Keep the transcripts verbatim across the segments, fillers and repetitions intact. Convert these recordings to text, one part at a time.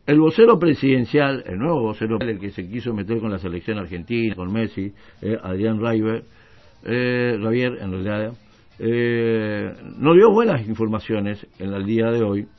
el vocero presidencial, el nuevo vocero, el que se quiso meter con la selección argentina, con Messi, eh, Adrián Raiver, eh, Javier, en realidad, eh, no dio buenas informaciones en el día de hoy,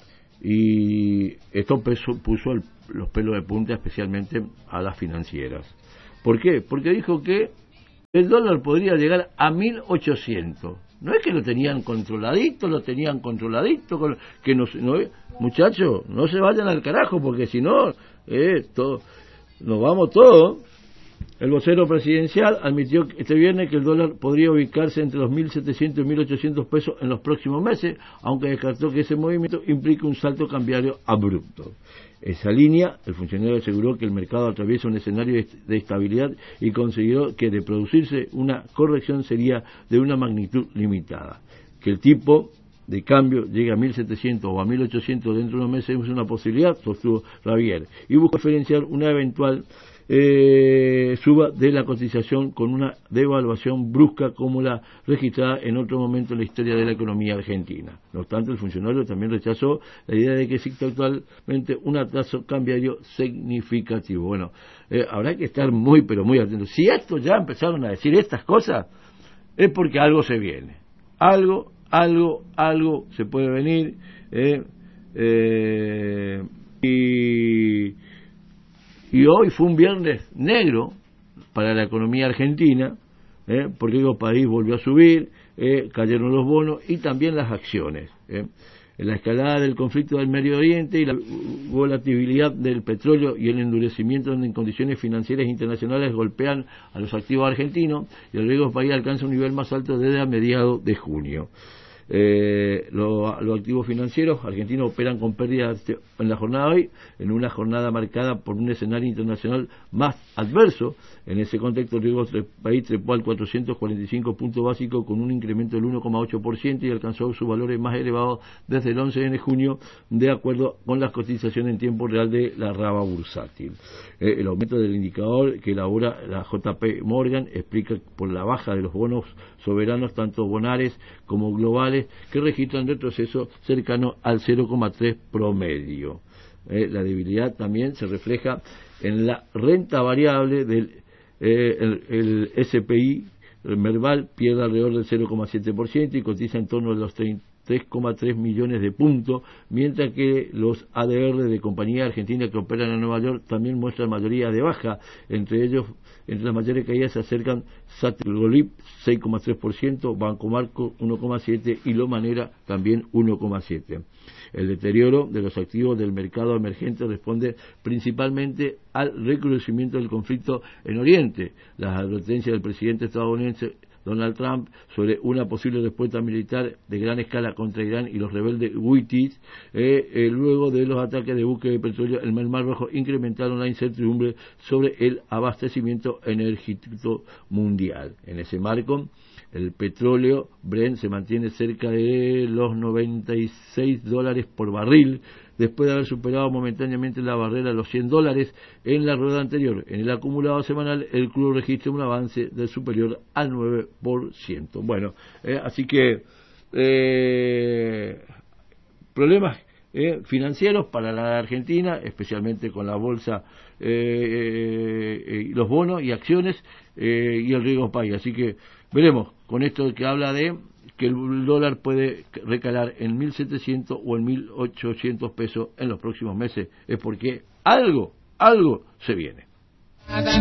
y esto puso, puso el, los pelos de punta especialmente a las financieras. ¿Por qué? Porque dijo que el dólar podría llegar a mil ochocientos. No es que lo tenían controladito, lo tenían controladito, con, que no, no, muchachos, no se vayan al carajo, porque si no, eh, todo, nos vamos todos. El vocero presidencial admitió este viernes que el dólar podría ubicarse entre los mil setecientos y mil ochocientos pesos en los próximos meses, aunque descartó que ese movimiento implique un salto cambiario abrupto. Esa línea, el funcionario aseguró que el mercado atraviesa un escenario de estabilidad y consideró que de producirse una corrección sería de una magnitud limitada. Que el tipo de cambio llegue a mil setecientos o a mil ochocientos dentro de unos meses es una posibilidad, sostuvo Javier, y buscó diferenciar una eventual Eh, suba de la cotización con una devaluación brusca como la registrada en otro momento en la historia de la economía argentina. No obstante, el funcionario también rechazó la idea de que existe actualmente un atraso cambiario significativo. Bueno, eh, habrá que estar muy pero muy atentos. Si esto ya empezaron a decir estas cosas, es porque algo se viene. Algo, algo, algo se puede venir. Eh, eh, y Y hoy fue un viernes negro para la economía argentina, eh, porque el país volvió a subir, eh, cayeron los bonos y también las acciones. Eh. La escalada del conflicto del Medio Oriente y la volatilidad del petróleo y el endurecimiento en condiciones financieras internacionales golpean a los activos argentinos, y el riesgo del país alcanza un nivel más alto desde a mediados de junio. Eh, los lo activos financieros argentinos operan con pérdidas en la jornada de hoy, en una jornada marcada por un escenario internacional más adverso. En ese contexto, el riesgo del país trepó al cuatrocientos cuarenta y cinco puntos básicos con un incremento del uno coma ocho por ciento y alcanzó sus valores más elevados desde el once de junio, de acuerdo con las cotizaciones en tiempo real de la rama bursátil. Eh, el aumento del indicador que elabora la J P Morgan explica por la baja de los bonos soberanos, tanto bonares como globales, que registran retroceso cercano al cero coma tres promedio. Eh, la debilidad también se refleja en la renta variable del eh, el, el S P I, el Merval, pierde alrededor del cero coma siete por ciento y cotiza en torno a los tres coma tres millones de puntos, mientras que los A D R de compañías argentinas que operan en Nueva York también muestran mayoría de baja. Entre ellos, entre las mayores caídas se acercan Satrolip seis coma tres por ciento, Banco Marco uno coma siete por ciento y Lomanera también uno coma siete por ciento. El deterioro de los activos del mercado emergente responde principalmente al recrudecimiento del conflicto en Oriente. Las advertencias del presidente estadounidense Donald Trump sobre una posible respuesta militar de gran escala contra Irán y los rebeldes huitis, eh, eh, luego de los ataques de buques de petróleo en el Mar Rojo, incrementaron la incertidumbre sobre el abastecimiento energético mundial. En ese marco, el petróleo Brent se mantiene cerca de los noventa y seis dólares por barril, después de haber superado momentáneamente la barrera de los cien dólares en la rueda anterior. En el acumulado semanal, el crudo registra un avance del superior al nueve por ciento. Bueno, eh, así que eh, problemas eh, financieros para la Argentina, especialmente con la bolsa, eh, eh, los bonos y acciones eh, y el riesgo país. Así que veremos con esto que habla de que el dólar puede recalar en mil setecientos o en mil ochocientos pesos en los próximos meses, es porque algo, algo se viene.